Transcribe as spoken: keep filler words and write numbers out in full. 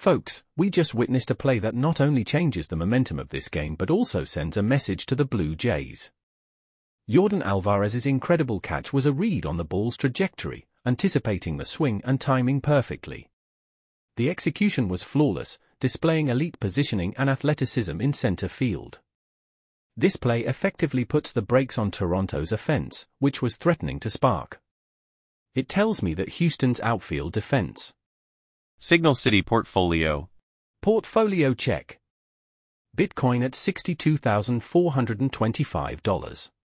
Folks, we just witnessed a play that not only changes the momentum of this game but also sends a message to the Blue Jays. Yordan Alvarez's incredible catch was a read on the ball's trajectory, anticipating the swing and timing perfectly. The execution was flawless, displaying elite positioning and athleticism in center field. This play effectively puts the brakes on Toronto's offense, which was threatening to spark. It tells me that Houston's outfield defense. Signal City Portfolio. Portfolio check. Bitcoin at sixty-two thousand four hundred twenty-five dollars.